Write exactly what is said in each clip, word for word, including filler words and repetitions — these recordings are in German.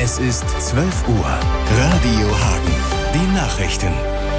Es ist zwölf Uhr. Radio Hagen. Die Nachrichten.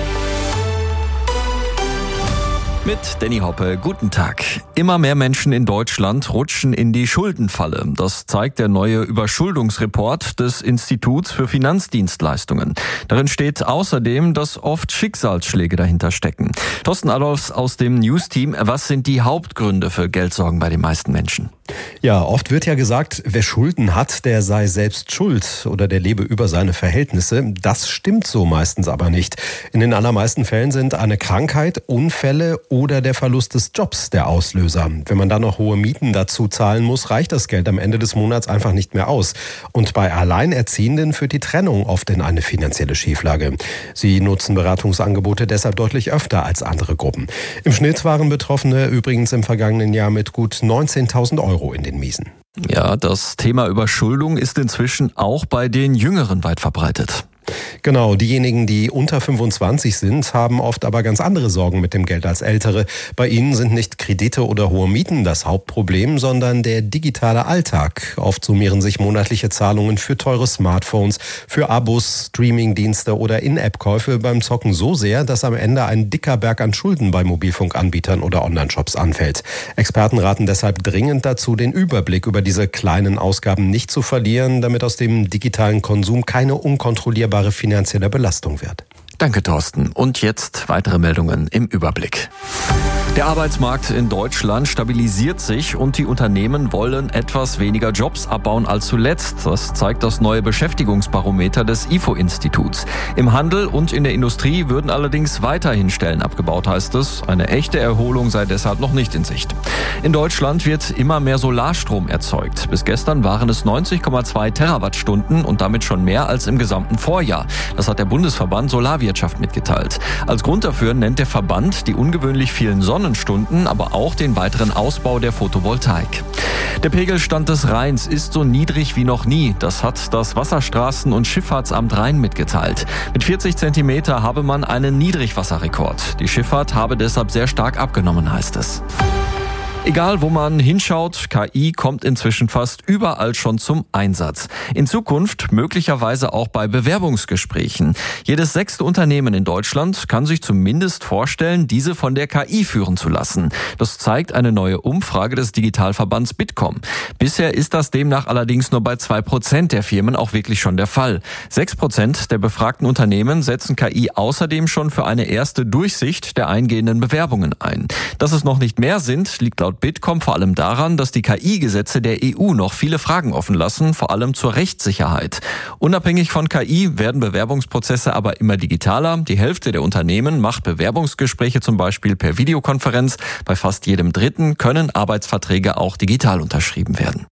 Mit Danny Hoppe, guten Tag. Immer mehr Menschen in Deutschland rutschen in die Schuldenfalle. Das zeigt der neue Überschuldungsreport des Instituts für Finanzdienstleistungen. Darin steht außerdem, dass oft Schicksalsschläge dahinter stecken. Thorsten Adolfs aus dem News-Team, was sind die Hauptgründe für Geldsorgen bei den meisten Menschen? Ja, oft wird ja gesagt, wer Schulden hat, der sei selbst schuld oder der lebe über seine Verhältnisse. Das stimmt so meistens aber nicht. In den allermeisten Fällen sind eine Krankheit, Unfälle oder der Verlust des Jobs der Auslöser. Wenn man dann noch hohe Mieten dazu zahlen muss, reicht das Geld am Ende des Monats einfach nicht mehr aus. Und bei Alleinerziehenden führt die Trennung oft in eine finanzielle Schieflage. Sie nutzen Beratungsangebote deshalb deutlich öfter als andere Gruppen. Im Schnitt waren Betroffene übrigens im vergangenen Jahr mit gut neunzehntausend Euro in den Miesen. Ja, das Thema Überschuldung ist inzwischen auch bei den Jüngeren weit verbreitet. Genau, diejenigen, die unter fünfundzwanzig sind, haben oft aber ganz andere Sorgen mit dem Geld als Ältere. Bei ihnen sind nicht Kredite oder hohe Mieten das Hauptproblem, sondern der digitale Alltag. Oft summieren sich monatliche Zahlungen für teure Smartphones, für Abos, Streamingdienste oder In-App-Käufe beim Zocken so sehr, dass am Ende ein dicker Berg an Schulden bei Mobilfunkanbietern oder Online-Shops anfällt. Experten raten deshalb dringend dazu, den Überblick über diese kleinen Ausgaben nicht zu verlieren, damit aus dem digitalen Konsum keine unkontrollierbare finanzielle Belastung wird. Danke, Thorsten. Und jetzt weitere Meldungen im Überblick. Der Arbeitsmarkt in Deutschland stabilisiert sich und die Unternehmen wollen etwas weniger Jobs abbauen als zuletzt. Das zeigt das neue Beschäftigungsbarometer des I F O-Instituts. Im Handel und in der Industrie würden allerdings weiterhin Stellen abgebaut, heißt es. Eine echte Erholung sei deshalb noch nicht in Sicht. In Deutschland wird immer mehr Solarstrom erzeugt. Bis gestern waren es neunzig Komma zwei Terawattstunden und damit schon mehr als im gesamten Vorjahr. Das hat der Bundesverband Solarwirtschaft mitgeteilt. Als Grund dafür nennt der Verband die ungewöhnlich vielen Sonnenstunden, aber auch den weiteren Ausbau der Photovoltaik. Der Pegelstand des Rheins ist so niedrig wie noch nie. Das hat das Wasserstraßen- und Schifffahrtsamt Rhein mitgeteilt. Mit vierzig Zentimeter habe man einen Niedrigwasserrekord. Die Schifffahrt habe deshalb sehr stark abgenommen, heißt es. Egal, wo man hinschaut, K I kommt inzwischen fast überall schon zum Einsatz. In Zukunft möglicherweise auch bei Bewerbungsgesprächen. Jedes sechste Unternehmen in Deutschland kann sich zumindest vorstellen, diese von der K I führen zu lassen. Das zeigt eine neue Umfrage des Digitalverbands Bitkom. Bisher ist das demnach allerdings nur bei zwei Prozent der Firmen auch wirklich schon der Fall. Sechs Prozent der befragten Unternehmen setzen K I außerdem schon für eine erste Durchsicht der eingehenden Bewerbungen ein. Dass es noch nicht mehr sind, liegt laut Bitkom vor allem daran, dass die K I-Gesetze der E U noch viele Fragen offen lassen, vor allem zur Rechtssicherheit. Unabhängig von K I werden Bewerbungsprozesse aber immer digitaler. Die Hälfte der Unternehmen macht Bewerbungsgespräche zum Beispiel per Videokonferenz. Bei fast jedem Dritten können Arbeitsverträge auch digital unterschrieben werden.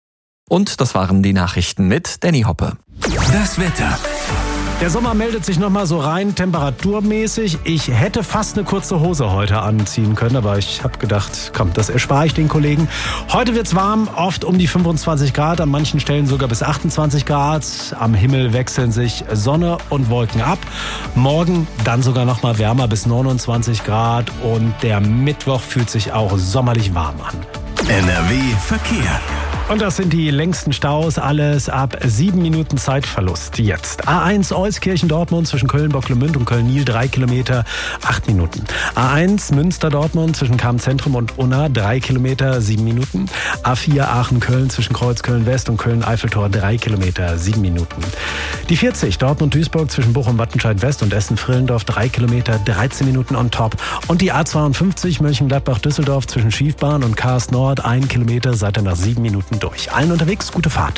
Und das waren die Nachrichten mit Danny Hoppe. Das Wetter. Der Sommer meldet sich nochmal so rein temperaturmäßig. Ich hätte fast eine kurze Hose heute anziehen können, aber ich habe gedacht, komm, das erspare ich den Kollegen. Heute wird's warm, oft um die fünfundzwanzig Grad, an manchen Stellen sogar bis achtundzwanzig Grad. Am Himmel wechseln sich Sonne und Wolken ab. Morgen dann sogar nochmal wärmer bis neunundzwanzig Grad und der Mittwoch fühlt sich auch sommerlich warm an. N R W Verkehr. Und das sind die längsten Staus, alles ab sieben Minuten Zeitverlust jetzt. A eins Euskirchen-Dortmund zwischen Köln-Bocklemünd und Köln-Niel, drei Kilometer, acht Minuten. A eins Münster-Dortmund zwischen Cham-Zentrum und Unna, drei Kilometer, sieben Minuten. A vier Aachen-Köln zwischen Kreuzköln-West und Köln-Eiffeltor, drei Kilometer, sieben Minuten. Die vierzig Dortmund-Duisburg zwischen Bochum-Wattenscheid-West und Essen-Frillendorf, drei Kilometer, dreizehn Minuten on top. Und die A zweiundfünfzig Mönchengladbach-Düsseldorf zwischen Schiefbahn und Karst Nord, ein Kilometer, seid ihr nach sieben Minuten durch. Allen unterwegs, gute Fahrt.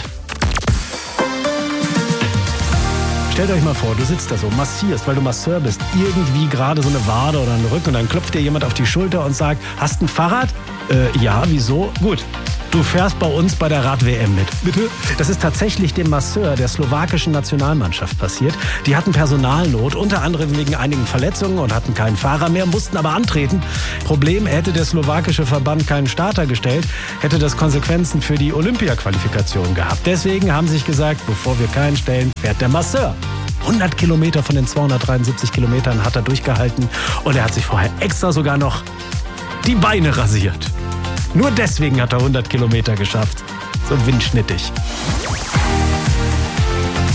Stellt euch mal vor, du sitzt da so, massierst, weil du Masseur bist, irgendwie gerade so eine Wade oder einen Rücken und dann klopft dir jemand auf die Schulter und sagt, hast ein Fahrrad? Äh, ja, wieso? Gut. Du fährst bei uns bei der Rad-W M mit. Bitte? Das ist tatsächlich dem Masseur der slowakischen Nationalmannschaft passiert. Die hatten Personalnot, unter anderem wegen einigen Verletzungen und hatten keinen Fahrer mehr, mussten aber antreten. Problem, hätte der slowakische Verband keinen Starter gestellt, hätte das Konsequenzen für die Olympia-Qualifikation gehabt. Deswegen haben sie sich gesagt, bevor wir keinen stellen, fährt der Masseur. hundert Kilometer von den zweihundertdreiundsiebzig Kilometern hat er durchgehalten und er hat sich vorher extra sogar noch die Beine rasiert. Nur deswegen hat er hundert Kilometer geschafft. So windschnittig.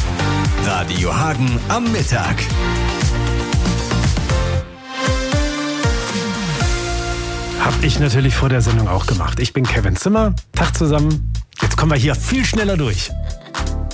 Radio Hagen am Mittag. Hab ich natürlich vor der Sendung auch gemacht. Ich bin Kevin Zimmer. Tag zusammen. Jetzt kommen wir hier viel schneller durch.